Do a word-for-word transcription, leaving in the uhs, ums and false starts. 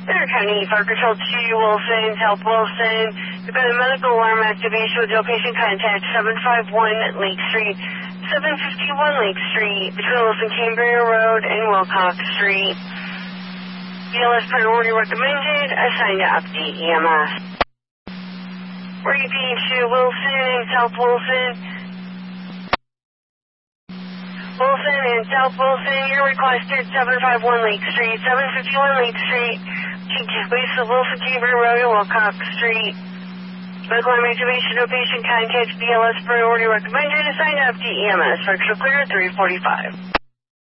Better County Fire Control two, Wilson, South Wilson. You've got a medical alarm activation with no patient contact, seven five one Lake Street, seven fifty-one Lake Street, between Wilson Cambria Road and Wilcox Street. B L S priority recommended, assigned to update E M S. Repeat to Wilson and South Wilson. Wilson and South Wilson, you're requested seven five one Lake Street, seven fifty-one Lake Street, waste of Wilson Cambria Road and Wilcox Street. Medical alarm activation, no patient contact, B L S priority recommended, assigned to update E M S, functional clear at three forty-five.